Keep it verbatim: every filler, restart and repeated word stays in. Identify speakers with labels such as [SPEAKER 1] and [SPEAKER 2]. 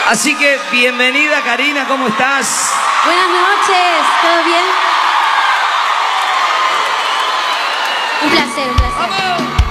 [SPEAKER 1] Así que bienvenida, Karina, ¿cómo estás?
[SPEAKER 2] Buenas noches, ¿todo bien? Un placer, un placer.
[SPEAKER 1] ¡Vamos!